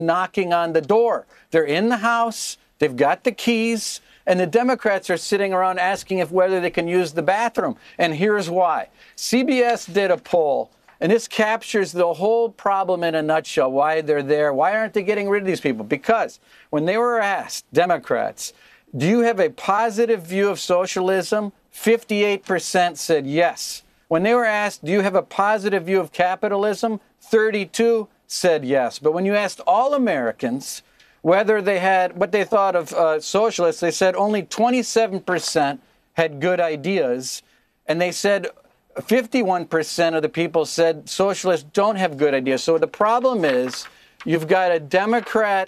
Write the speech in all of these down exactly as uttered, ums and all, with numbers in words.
knocking on the door. They're in the House. They've got the keys. And the Democrats are sitting around asking if whether they can use the bathroom. And here's why. C B S did a poll, and this captures the whole problem in a nutshell, why they're there. Why aren't they getting rid of these people? Because when they were asked, Democrats, do you have a positive view of socialism? fifty-eight percent said yes. When they were asked, do you have a positive view of capitalism? thirty-two said yes. But when you asked all Americans whether they had what they thought of uh, socialists, they said only twenty-seven percent had good ideas. And they said fifty-one percent of the people said socialists don't have good ideas. So the problem is you've got a Democrat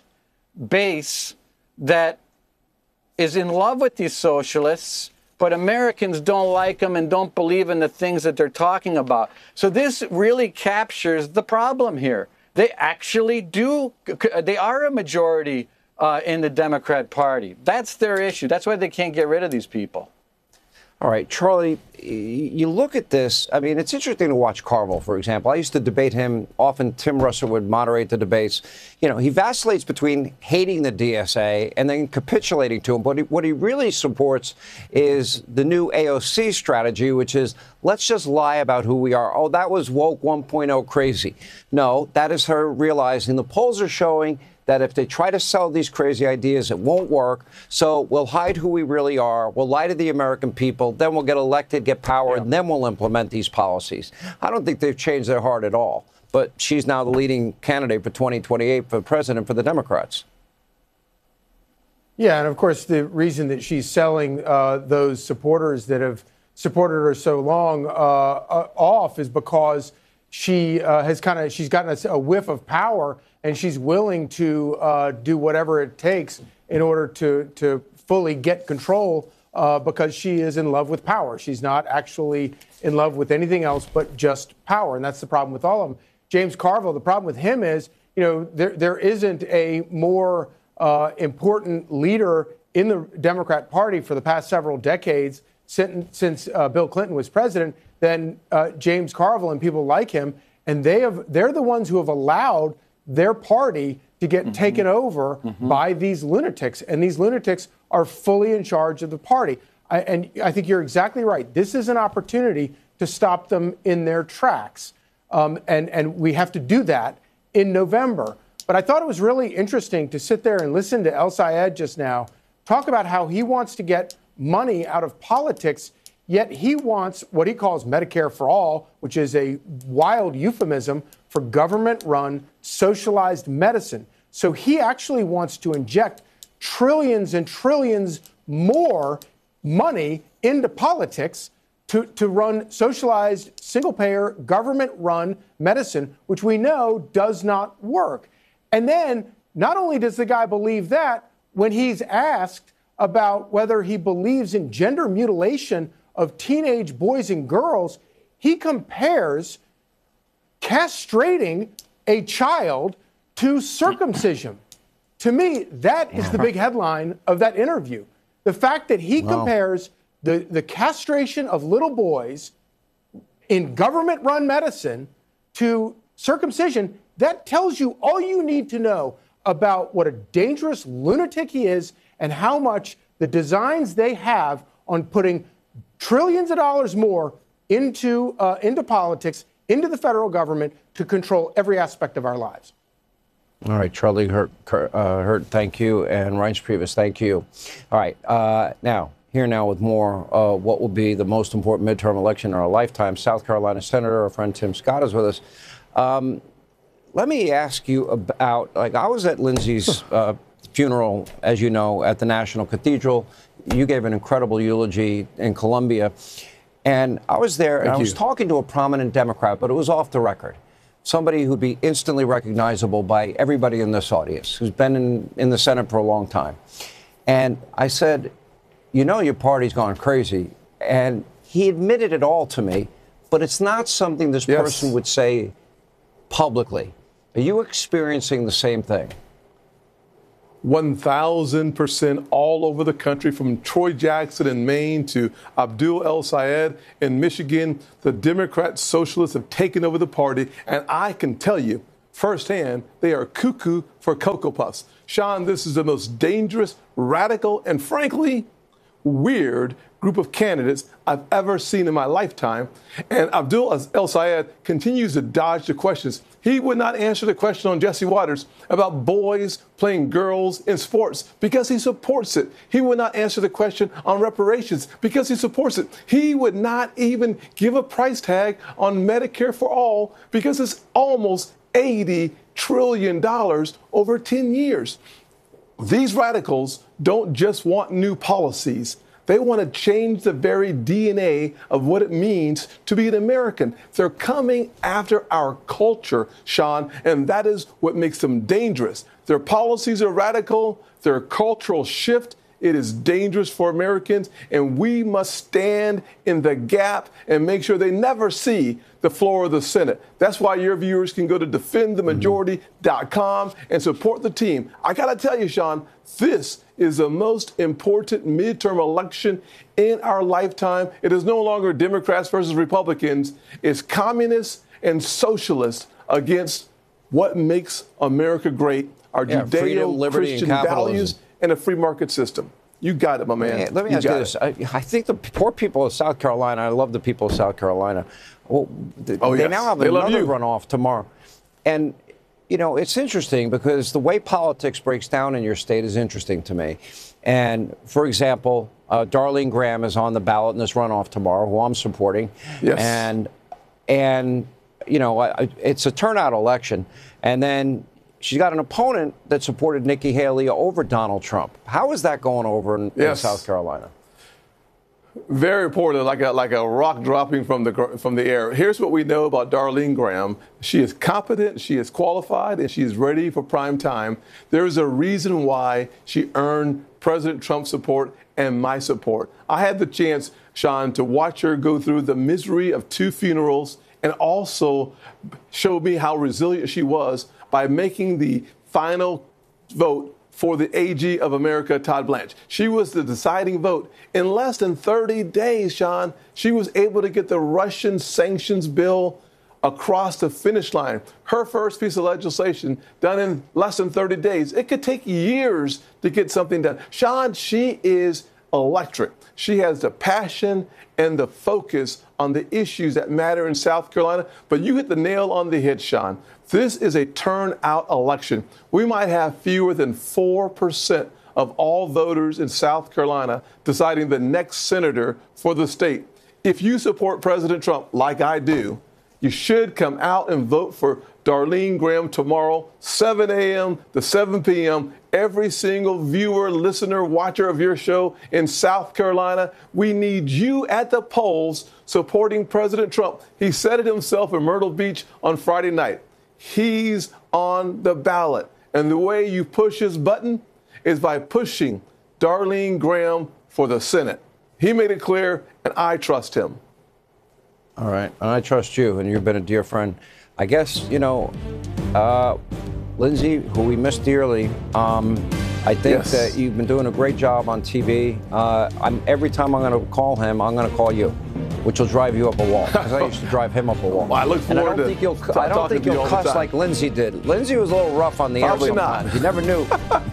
base that is in love with these socialists, but Americans don't like them and don't believe in the things that they're talking about. So this really captures the problem here. They actually do. They are a majority uh, in the Democrat Party. That's their issue. That's why they can't get rid of these people. All right, Charlie, you look at this. I mean, it's interesting to watch Carville, for example. I used to debate him. Often Tim Russell would moderate the debates. You know, he vacillates between hating the D S A and then capitulating to him. But what he really supports is the new A O C strategy, which is let's just lie about who we are. Oh, that was woke one point oh crazy. No, that is her realizing the polls are showing that if they try to sell these crazy ideas, it won't work. So we'll hide who we really are. We'll lie to the American people. Then we'll get elected, get power, yeah. and then we'll implement these policies. I don't think they've changed their heart at all. But she's now the leading candidate for twenty twenty-eight for president for the Democrats. Yeah, and of course, the reason that she's selling uh, those supporters that have supported her so long uh, uh, off is because she uh, has kind of she's gotten a, a whiff of power. And she's willing to uh, do whatever it takes in order to, to fully get control uh, because she is in love with power. She's not actually in love with anything else but just power. And that's the problem with all of them. James Carville, the problem with him is, you know, there there isn't a more uh, important leader in the Democrat Party for the past several decades since, since uh, Bill Clinton was president than uh, James Carville and people like him. And they have they're the ones who have allowed their party to get mm-hmm. taken over mm-hmm. by these lunatics. And these lunatics are fully in charge of the party. I, and I think you're exactly right. This is an opportunity to stop them in their tracks. Um, and, and we have to do that in November. But I thought it was really interesting to sit there and listen to El Sayed just now talk about how he wants to get money out of politics, yet he wants what he calls Medicare for All, which is a wild euphemism for government-run socialized medicine. So he actually wants to inject trillions and trillions more money into politics to, to run socialized, single-payer, government-run medicine, which we know does not work. And then not only does the guy believe that, when he's asked about whether he believes in gender mutilation of teenage boys and girls, he compares castrating a child to circumcision. To me, that is the big headline of that interview. The fact that he wow. compares the, the castration of little boys in government-run medicine to circumcision, that tells you all you need to know about what a dangerous lunatic he is and how much the designs they have on putting trillions of dollars more into uh, into politics, into the federal government to control every aspect of our lives. All right, Charlie Hurt, uh, Hurt, thank you, and Reince Priebus, thank you. All right, uh, now, here now with more, uh, what will be the most important midterm election in our lifetime. South Carolina Senator, our friend Tim Scott is with us. Um, let me ask you about, like, I was at Lindsay's uh, funeral, as you know, at the National Cathedral. You gave an incredible eulogy in Columbia. And I was there, and Thank I was you. talking to a prominent Democrat, but it was off the record. Somebody who'd be instantly recognizable by everybody in this audience, who's been in, in the Senate for a long time. And I said, you know, your party's gone crazy. And he admitted it all to me, but it's not something this yes. person would say publicly. Are you experiencing the same thing? one thousand percent all over the country, from Troy Jackson in Maine to Abdul El Sayed in Michigan. The Democrat socialists have taken over the party. And I can tell you, firsthand they are cuckoo for Cocoa Puffs. Sean, this is the most dangerous, radical, and frankly, weird group of candidates I've ever seen in my lifetime. And Abdul El-Sayed continues to dodge the questions. He would not answer the question on Jesse Watters about boys playing girls in sports because he supports it. He would not answer the question on reparations because he supports it. He would not even give a price tag on Medicare for all because it's almost eighty trillion dollars over ten years. These radicals don't just want new policies. They want to change the very D N A of what it means to be an American. They're coming after our culture, Sean, and that is what makes them dangerous. Their policies are radical. Their cultural shift, it is dangerous for Americans, and we must stand in the gap and make sure they never see the floor of the Senate. That's why your viewers can go to defend the majority dot com and support the team. I got to tell you, Sean, this is the most important midterm election in our lifetime. It is no longer Democrats versus Republicans. It's communists and socialists against what makes America great, our Yeah, freedom, liberty, and Judeo-Christian capitalism. values, and a free market system. You got it, my man. Yeah, let me you ask you got this. it. I, I think the poor people of South Carolina, I love the people of South Carolina. Well, th- Oh, they yes. now have They love another you. runoff tomorrow. And, you know, it's interesting because the way politics breaks down in your state is interesting to me. And, for example, uh, Darlene Graham is on the ballot in this runoff tomorrow, who I'm supporting. Yes. And, and you know, I, it's a turnout election. And then she's got an opponent that supported Nikki Haley over Donald Trump. How is that going over in, in Yes. South Carolina? Very important, like a like a rock dropping from the gr- from the air. Here's what we know about Darlene Graham. She is competent, she is qualified, and she is ready for prime time. There is a reason why she earned President Trump's support and my support. I had the chance, Sean, to watch her go through the misery of two funerals and also show me how resilient she was by making the final vote for the A G of America, Todd Blanche. She was the deciding vote. In less than thirty days, Sean, she was able to get the Russian sanctions bill across the finish line. Her first piece of legislation done in less than thirty days. It could take years to get something done. Sean, she is electric. She has the passion and the focus on the issues that matter in South Carolina. But you hit the nail on the head, Sean. This is a turnout election. We might have fewer than four percent of all voters in South Carolina deciding the next senator for the state. If you support President Trump, like I do, you should come out and vote for Darlene Graham tomorrow, seven a.m. to seven p.m. Every single viewer, listener, watcher of your show in South Carolina, we need you at the polls supporting President Trump. He said it himself in Myrtle Beach on Friday night. He's on the ballot. And the way you push his button is by pushing Darlene Graham for the Senate. He made it clear, and I trust him. All right. And I trust you, and you've been a dear friend. I guess, you know, uh, Lindsey, who we miss dearly, um, I think Yes. that you've been doing a great job on T V. Uh, I'm, every time I'm going to call him, I'm going to call you, which will drive you up a wall. Because I used to drive him up a wall. Well, I look and I forward don't to think you'll, t- I don't talking think to you you'll all the cuss time. like Lindsey did. Lindsey was a little rough on the Probably air not. sometimes. You never knew.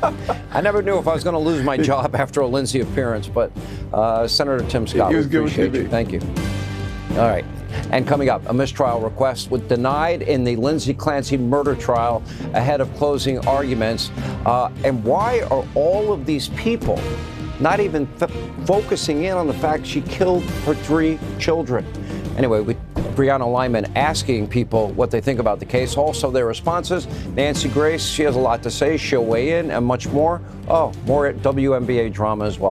I never knew if I was going to lose my job after a Lindsey appearance. But uh, Senator Tim Scott, He was we good with appreciate T V. you. Thank you. All right. And coming up, a mistrial request was denied in the Lindsey Clancy murder trial ahead of closing arguments. Uh, and why are all of these people not even f- focusing in on the fact she killed her three children? Anyway, we, Brianna Lyman asking people what they think about the case, also their responses. Nancy Grace, she has a lot to say. She'll weigh in and much more. Oh, more at W N B A drama as well.